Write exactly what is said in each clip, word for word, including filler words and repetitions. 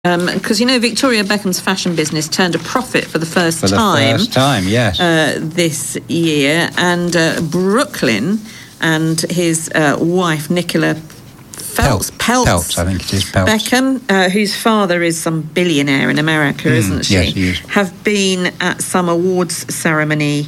Because, um, you know, Victoria Beckham's fashion business turned a profit for the first for the time. first time, yes. Uh, this year. And uh, Brooklyn and his uh, wife, Nicola Peltz, Peltz, Peltz, I think it is, Peltz. Beckham, uh, whose father is some billionaire in America, mm, isn't she? Yes, he is. Have been at some awards ceremony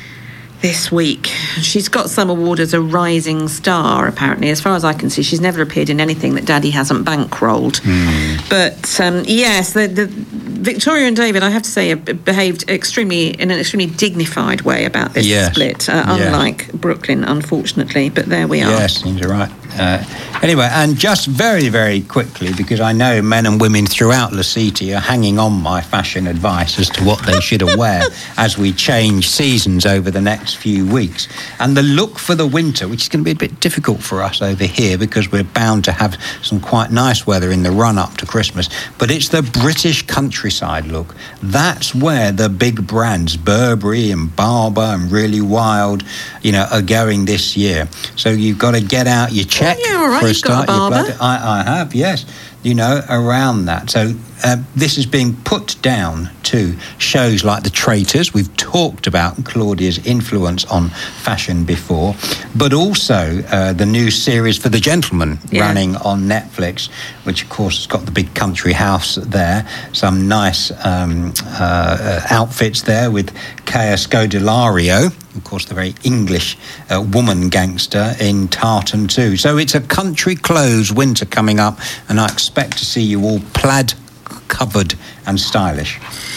this week. She's got some award as a rising star, apparently. As far as I can see, she's never appeared in anything that Daddy hasn't bankrolled. Mm. But, um, yes, the, the Victoria and David, I have to say, have behaved extremely in an extremely dignified way about this yes. split, uh, unlike yes. Brooklyn, unfortunately. But there we are. Yes, seems right. Uh, anyway, and just very, very quickly, because I know men and women throughout La City are hanging on my fashion advice as to what they should wear as we change seasons over the next few weeks. And the look for the winter, which is going to be a bit difficult for us over here because we're bound to have some quite nice weather in the run-up to Christmas, but it's the British countryside look. That's where the big brands, Burberry and Barbour and Really Wild, you know, are going this year. So you've got to get out your check oh, yeah, all right. for a You've start. Got a blood, I, I have, yes. You know, around that. So uh, this is being put down to shows like The Traitors. We've talked about Claudia's influence on fashion before, but also uh, the new series For the Gentleman yeah. running on Netflix, which of course has got the big country house there. Some nice um, uh, outfits there with Kaya Scodelario, of course, the very English uh, woman gangster in Tartan too. So it's a country clothes winter coming up, and I expect to see you all plaid covered and stylish.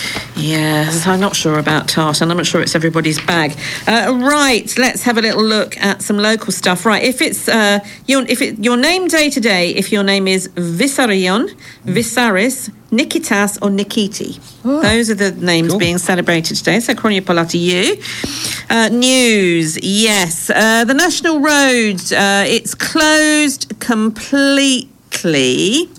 Yes, I'm not sure about tartan. I'm not sure it's everybody's bag. Uh, right, let's have a little look at some local stuff. Right, if it's uh, your if it, your name day today, if your name is Vissarion, Visaris, Nikitas or Nikiti. Oh, those are the names cool. being celebrated today. So, Kronia Pola to you. Uh, news, yes. Uh, the National Road, uh, it's closed completely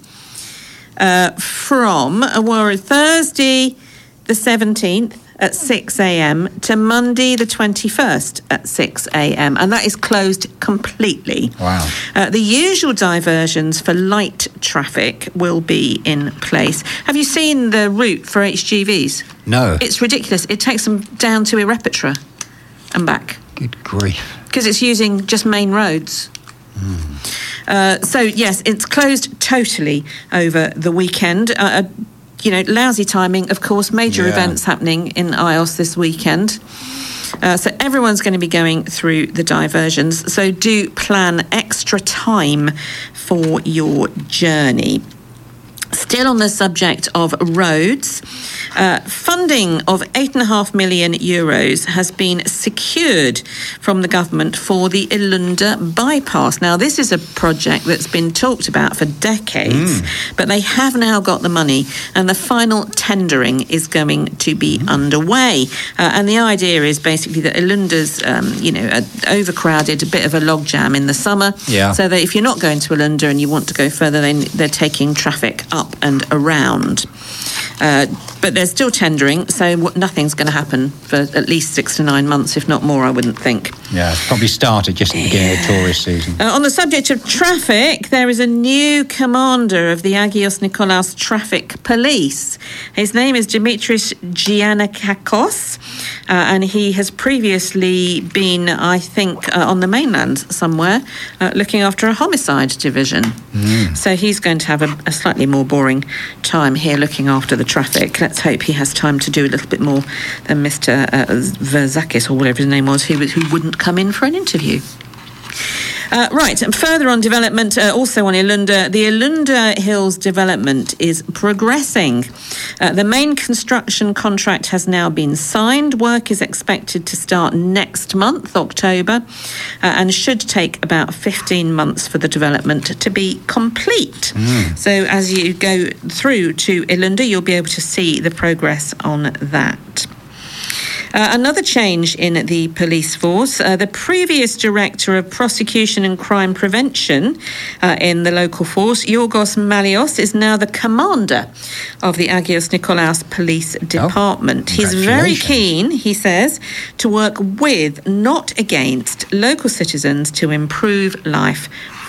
uh, from uh, Thursday the seventeenth at six a.m. to Monday the twenty-first at six a.m. and that is closed completely. Wow. Uh, the usual diversions for light traffic will be in place. Have you seen the route for H G Vs? No. It's ridiculous. It takes them down to Irepetra and back. Good grief. Because it's using just main roads. Mm. Uh, so, yes, it's closed totally over the weekend. Uh, You know, lousy timing, of course, major yeah. events happening in I O S this weekend. Uh, so everyone's going to be going through the diversions. So do plan extra time for your journey. Still on the subject of roads, uh, funding of eight and a half million euros has been secured from the government for the Ilunda bypass. Now, this is a project that's been talked about for decades, mm. but they have now got the money, and the final tendering is going to be mm. underway. Uh, and the idea is basically that Ilunda's, um, you know, a overcrowded, a bit of a logjam in the summer, yeah. so that if you're not going to Ilunda and you want to go further, then they're taking traffic up and around. Uh, but they're still tendering, so w- nothing's going to happen for at least six to nine months, if not more, I wouldn't think. Yeah, it's probably started just at the beginning yeah. of the tourist season. Uh, on the subject of traffic, there is a new commander of the Agios Nikolaos Traffic Police. His name is Dimitris Giannakakos, uh, and he has previously been, I think, uh, on the mainland somewhere, uh, looking after a homicide division. Mm. So he's going to have a, a slightly more boring time here looking after the traffic. Let's hope he has time to do a little bit more than Mister Uh, Verzakis, or whatever his name was, who, who wouldn't come in for an interview. Uh, right, and further on development, uh, also on Ilunda, the Ilunda Hills development is progressing. Uh, the main construction contract has now been signed. Work is expected to start next month, October, uh, and should take about fifteen months for the development to be complete. Mm. So as you go through to Ilunda, you'll be able to see the progress on that. Uh, another change in the police force. Uh, the previous director of prosecution and crime prevention uh, in the local force, Yorgos Malios, is now the commander of the Agios Nikolaos Police Department. Oh, he's very keen, he says, to work with, not against, local citizens to improve life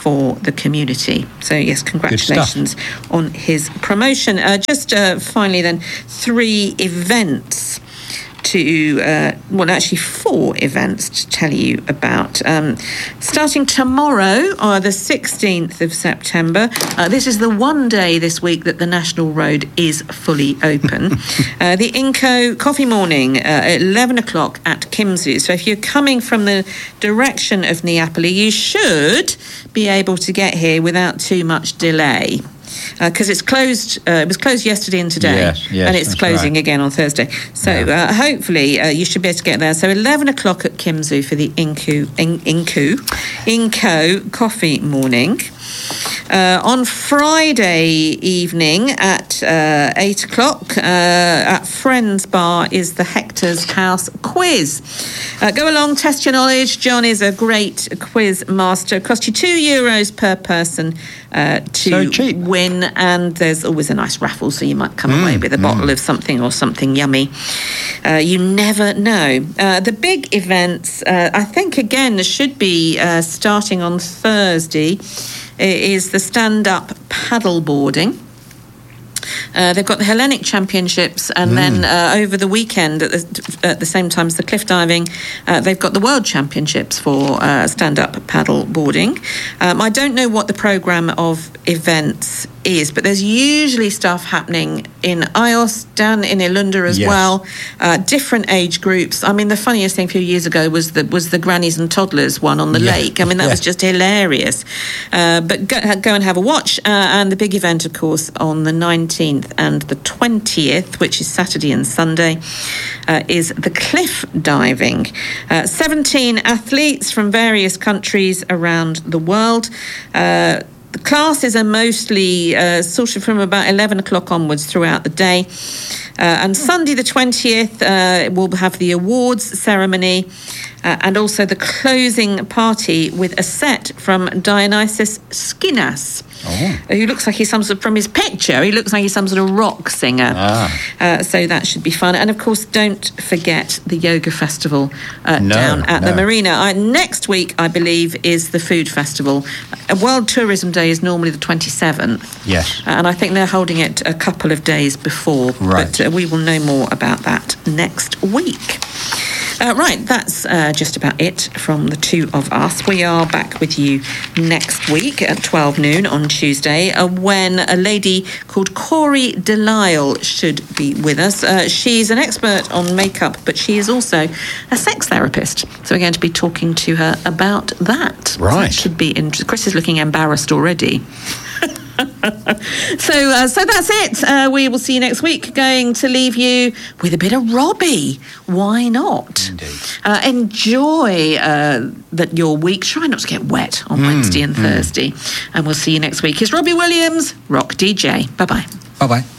for the community. So, yes, congratulations on his promotion. Uh, just uh, finally then, three events to, uh, well, actually four events to tell you about. Um, starting tomorrow, uh, the sixteenth of September, uh, this is the one day this week that the National Road is fully open. uh, the Inco Coffee Morning uh, at eleven o'clock at Kimzu. So if you're coming from the direction of Neapoli, you should be able to get here without too much delay. Because uh, it's closed, uh, it was closed yesterday and today, yes, yes, and it's closing right. again on Thursday. So yeah. uh, hopefully uh, you should be able to get there. So eleven o'clock at Kimzu for the Inku, In, Inku, Inco Coffee Morning. Uh, on Friday evening at uh, eight o'clock uh, at Friends Bar is the Hector's House Quiz. Uh, go along, test your knowledge. John is a great quiz master. It costs you two euros per person uh, to so win, and there's always a nice raffle, so you might come mm, away with a mm. bottle of something or something yummy. Uh, you never know. Uh, the big events, uh, I think, again, should be uh, starting on Thursday. Is the stand-up paddleboarding. Uh, they've got the Hellenic Championships, and mm. then uh, over the weekend, at the, at the same time as the cliff diving, uh, they've got the World Championships for uh, stand-up paddle boarding. Um, I don't know what the programme of events is, but there's usually stuff happening in Ios, down in Ilunda as yes. well. Uh, different age groups. I mean, the funniest thing a few years ago was the was the grannies and toddlers one on the yeah. lake. I mean, that yeah. was just hilarious. Uh, but go, go and have a watch. Uh, and the big event, of course, on the nineteenth and the twentieth, which is Saturday and Sunday, uh, is the cliff diving. Uh, seventeen athletes from various countries around the world. Uh, The classes are mostly uh, sort of from about eleven o'clock onwards throughout the day. Uh, and Sunday the twentieth, uh, we'll have the awards ceremony uh, and also the closing party with a set from Dionysus Skinas. Oh. Who looks like he's some sort of, from his picture, he looks like he's some sort of rock singer. Ah. Uh, so that should be fun. And of course, don't forget the yoga festival uh, no, down at no. the marina. Uh, next week, I believe, is the food festival. Uh, World Tourism Day is normally the twenty-seventh. Yes. Uh, and I think they're holding it a couple of days before. Right. But uh, we will know more about that next week. Uh, right, that's uh, just about it from the two of us. We are back with you next week at twelve noon on Tuesday uh, when a lady called Corey Delisle should be with us. Uh, she's an expert on makeup, but she is also a sex therapist. So we're going to be talking to her about that. Right. So it should be interesting. Chris is looking embarrassed already. so uh, so that's it. Uh, we will see you next week. Going to leave you with a bit of Robbie. Why not? Indeed. Uh, enjoy uh, that your week. Try not to get wet on mm, Wednesday and mm. Thursday. And we'll see you next week. Here's Robbie Williams, Rock D J. Bye-bye. Bye-bye.